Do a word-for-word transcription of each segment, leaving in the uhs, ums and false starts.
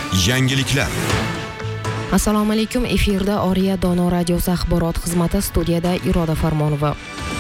Yangiliklar. Assalomu alaykum. Efirda Oriya Dono radiosi axborot xizmati, studiyada Iroda Farmonova.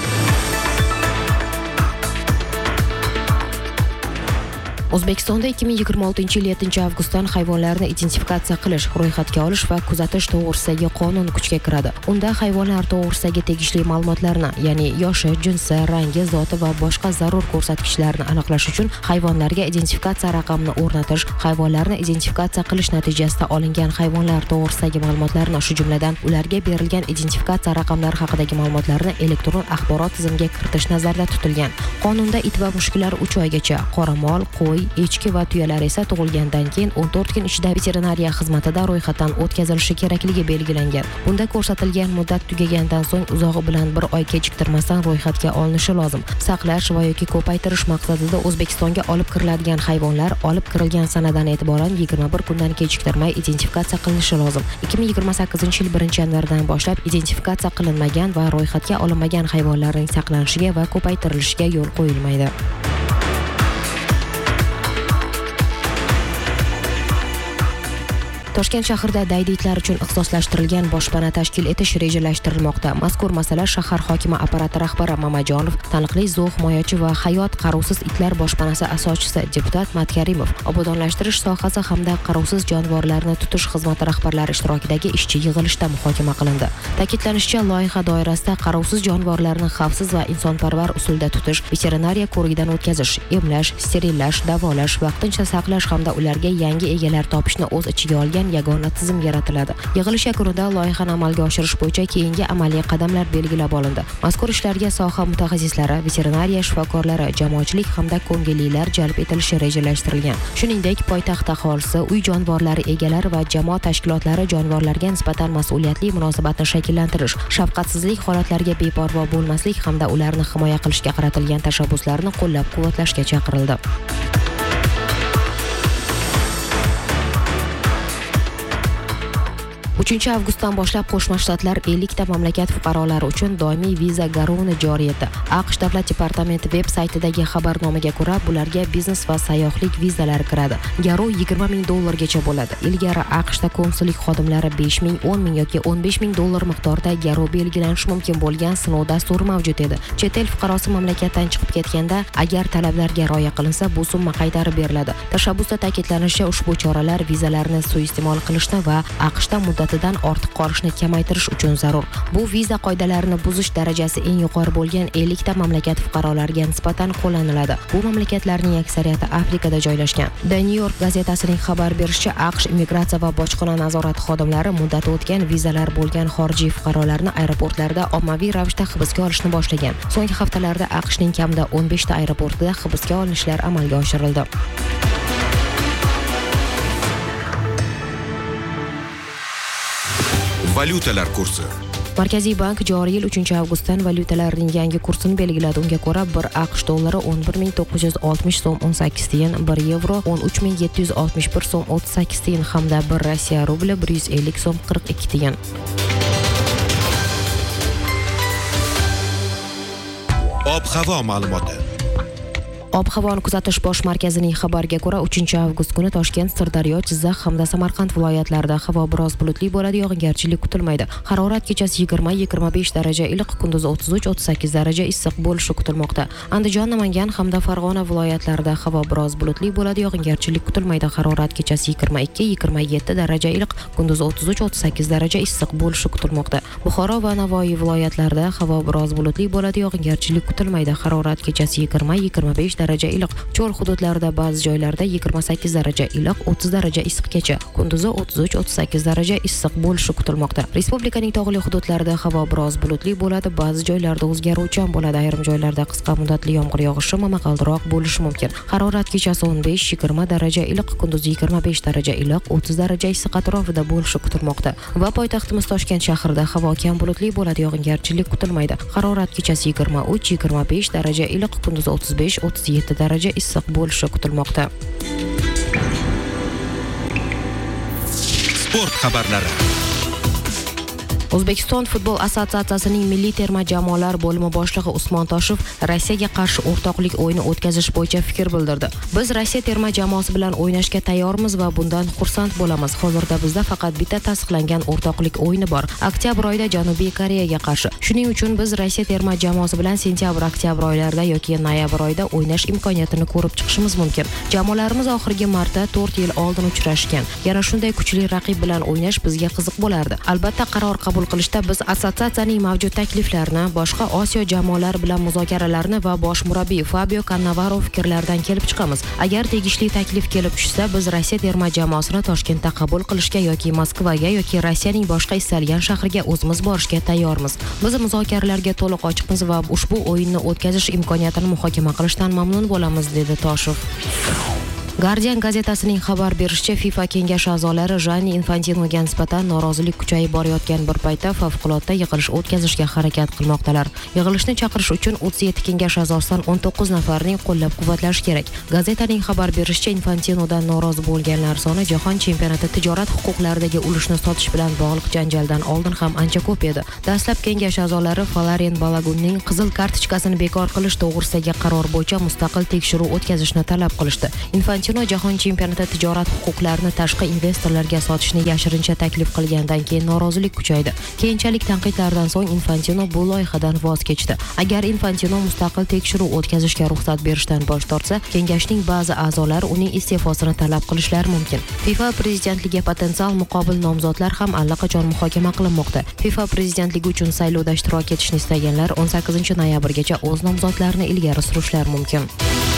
O'zbekistonda ikki ming yigirma oltinchi yil yettinchi avgustdan hayvonlarni identifikatsiya qilish, ro'yxatga olish va kuzatish to'g'risidagi qonun kuchga kiradi. Unda hayvonlar to'g'risidagi tegishli ma'lumotlarni, ya'ni yoshi, jinsi, rangi, zoti va boshqa zarur ko'rsatkichlarni aniqlash uchun hayvonlarga identifikatsiya raqamini o'rnatish, hayvonlarni identifikatsiya qilish natijasida olingan hayvonlar to'g'risidagi ma'lumotlarni, shu jumladan ularga berilgan identifikatsiya raqamlari haqidagi ma'lumotlarni elektron axborot tizimiga kiritish nazarda tutilgan. Qonunda it va mushuklar uch oygacha, qoramol, qo'y, echki va tuyalar esa tug'ilgandan keyin o'n to'rt kun ichida veterinariya xizmatida ro'yxatdan o'tkazilishi kerakligi belgilangan. Bunda ko'rsatilgan muddat tugagandan so'ng uzog'i bilan bir oy kechiktirmasdan ro'yxatga olinishi lozim. Saqlash va yoki ko'paytirish maqsadida O'zbekistonga olib kiriladigan hayvonlar olib kirilgan sanadan e'tiboran yigirma bir kundan kechiktirmay identifikatsiya qilinishi lozim. ikki ming yigirma sakkizinchi yil birinchi yanvardan boshlab identifikatsiya qilinmagan va ro'yxatga olinmagan hayvonlarning saqlanishiga va ko'paytirilishiga yo'l qo'yilmaydi. Toshkent shahrida daydi itlar uchun ixtisoslashtirilgan boshpana tashkil etish rejalashtirilmoqda. Mazkur masala shahar hokimi apparati rahbari Mamajonov, taniqli zoo himoyachi va hayot qarovsiz itlar boshpanasi asoschisi deputat Matkarimov, obodonlashtirish sohasi hamda qarovsiz jonivorlarni tutish xizmati rahbarlari ishtirokidagi ishchi yig'ilishda muhokama qilindi. Ta'kidlanishicha, loyiha doirasida qarovsiz jonivorlarni xavfsiz va insonparvar usulda tutish, veterinariya ko'rigidan o'tkazish, emlash, sterillash, davolash, vaqtincha saqlash hamda ularga yangi egalar topishni o'z ichiga olgan yagona tizim yaratiladi. Yig'ilish yakunida loyihani amalga oshirish bo'yicha keyingi amaliy qadamlar belgilab olindi. Mazkur ishlarga soha mutaxassislari, veterinariya shifokorlari, jamoatchilik hamda ko'ngillilar jalb etilishi rejalashtirilgan. Shuningdek, poytaxt aholisi, uy jonivorlari egalari va jamoat tashkilotlari jonivorlarga nisbatan mas'uliyatli munosabatni shakllantirish, shafqatsizlik holatlariga beparvo bo'lmaslik hamda ularni himoya qilishga qaratilgan tashabbuslarni qo'llab-quvvatlashga chaqirildi. uchinchi avgustdan boshlab Qo'shma Shtatlar ellik ta mamlakat fuqarolari uchun doimiy viza garovini joriy etdi. AQSh Davlat departamenti veb-saytidagi xabarnomaga ko'ra, bularga biznes va sayyohlik vizalari kiradi. Garov yigirma ming dollargacha bo'ladi. Ilgari AQShda konsullik xodimlari besh ming, o'n ming yoki o'n besh ming dollar miqdorida garov belgilanishi mumkin bo'lgan sinov dasturi mavjud edi. Chet el fuqarosi mamlakatdan chiqib ketganda, agar talablarga rioya qilinsa, bu summa qaytarib beriladi. Tashabbusda ta'kidlanishicha, ushbu choralar vizalarni suiiste'mol qilishni va AQShda muddat dan ortiq qolishni kamaytirish uchun zarur. Bu viza qoidalarini buzish darajasi eng yuqori bo'lgan ellik ta mamlakat fuqarolariga nisbatan qo'llaniladi. Bu mamlakatlarning aksariyati Afrikada joylashgan. The New York gazetasining xabar berishicha, AQSh immigratsiya va bojxona nazorati xodimlari muddati o'tgan vizalar bo'lgan xorijiy fuqarolarni aeroportlarda ommaviy ravishda hibsga olishni boshlagan. So'nggi haftalarda AQShning kamida o'n besh ta aeroportida hibsga olinishlar amalga oshirildi. Valyutalar kursi. Markaziy bank joriy yil uchinchi avgustdan valyutalarning yangi kursini belgiladi. Unga ko'ra, bir AQSh dollari o'n bir ming to'qqiz yuz oltmish so'm o'n sakkiz tiyin, bir yevro o'n uch ming yetti yuz oltmish bir so'm o'ttiz sakkiz tiyin hamda bir Rossiya rubli bir yuz ellik so'm qirq ikki tiyin. Ob-havo ma'lumoti. Ob-havoni kuzatish bosh markazining xabariga ko'ra, uchinchi avgust kuni Toshkent, Sirdaryo, Jizzax hamda Samarqand viloyatlarida havo biroz bulutli bo'ladi, yog'ingarchilik kutilmaydi. Harorat kechasi yigirma yigirma besh daraja iliq, kunduzi o'ttiz uch o'ttiz sakkiz daraja issiq bo'lishi kutilmoqda. Andijon, Namangan hamda Farg'ona viloyatlarida havo biroz bulutli bo'ladi, yog'ingarchilik kutilmaydi. Harorat kechasi yigirma ikki yigirma yetti daraja iliq, kunduzi o'ttiz uch o'ttiz sakkiz daraja issiq bo'lishi kutilmoqda. Buxoro va Navoiy viloyatlarida havo biroz bulutli bo'ladi, yog'ingarchilik kutilmaydi. Harorat kechasi yigirma yigirma besh daraja iliq, cho'l hududlarida ba'zi joylarda yigirma sakkiz daraja iliq, o'ttiz daraja issiqgacha, kunduzi o'ttiz uch o'ttiz sakkiz daraja issiq bo'lishi kutilmoqda. Respublikaning tog'li hududlarida havo biroz bulutli bo'ladi, ba'zi joylarda o'zgaruvchan bo'ladi, ayrim joylarda qisqa muddatli yomg'ir yog'ishi momaqaldiroq bo'lishi mumkin. Harorat kechasi o'n besh yigirma daraja iliq, kunduzi yigirma besh daraja iliq, o'ttiz daraja issiq atrofida bo'lishi kutilmoqda. Va poytaxtimiz Toshkent shahrida havo kam bulutli bo'ladi, yog'ingarchilik kutilmaydi. Harorat kechasi yigirma uch yigirma besh daraja iliq, kunduzi o'ttiz besh o'ttiz yetti daraja issiq bo'lishi kutilmoqda. Sport xabarlari. O'zbekiston futbol assotsiatsiyasining milliy terma jamoalar bo'limi boshlig'i Usmon Toshev Rossiyaga qarshi o'rtoqlik o'yini o'tkazish bo'yicha fikr bildirdi. Biz Rossiya terma jamoasi bilan o'ynashga tayyormiz va bundan xursand bo'lamiz. Hozirda bizda faqat bitta tasdiqlangan o'rtoqlik o'yini bor. Oktyabr oyida Janubiy Koreyaga qarshi. Shuning uchun biz Rossiya terma jamoasi bilan sentyabr-oktyabr oylarida yoki noyabr oyida o'ynash imkoniyatini ko'rib chiqishimiz mumkin. Jamoalarimiz oxirgi marta to'rt yil oldin uchrashgan. Yana shunday kuchli raqib bilan o'ynash bizga qiziq bo'lardi. Albatta qaror qabul qilishda biz assotsiatsiyaning mavjud takliflarini, boshqa Osiyo jamoalari bilan muzokaralarni va bosh murabbiy Fabio Cannavaro fikrlaridan kelib chiqamiz. Agar tegishli taklif kelib tushsa, biz Rossiya terma jamoasini Toshkentda qabul qilishga yoki Moskvaga yoki Rossiyaning boshqa istalgan shahriga o'zimiz borishga tayyormiz. Biz muzokaralarga to'liq ochiqmiz va ushbu o'yinni o'tkazish imkoniyatini muhokama qilishdan mamnun bo'lamiz, dedi Toshev. Guardian gazetasining xabar berishicha, FIFA kengashi a'zolari Gianni Infantinoga nisbatan norozilik kuchayib borayotgan bir paytda favqulodda yig'ilish o'tkazishga harakat qilmoqdalar. Yig'ilishni chaqirish uchun o'ttiz yetti kengash a'zosidan o'n to'qqiz nafarning qo'llab-quvvatlash kerak. Gazetaning xabar berishicha, Infantinodan norozi bo'lganlar soni jahon chempionati tijorat huquqlaridagi ulushni sotish bilan bog'liq janjaldan oldin ham ancha ko'p edi. Dastlab kengash a'zolari Florian Balagunning qizil kartochkasini bekor qilish to'g'risidagi qaror bo'yicha mustaqil tekshiruv o'tkazishni talab qilishdi. Infantino jahon chempionati tijorat huquqlarini tashqi investorlarga sotishni yashirincha taklif qilgandan keyin norozilik kuchaydi. Keyinchalik tanqidlardan so'ng Infantino bu loyihadan voz kechdi. Agar Infantino mustaqil tekshiruv o'tkazishga ruxsat berishdan bosh tortsa, kengashning ba'zi a'zolari uning iste'fosini talab qilishlari mumkin. FIFA prezidentligiga potensial muqobil nomzodlar ham allaqachon muhokama qilinmoqda. FIFA prezidentligi uchun saylovda ishtirok etishni istaganlar o'n sakkizinchi noyabrgacha o'z nomzodlarini ilgari surishlari mumkin.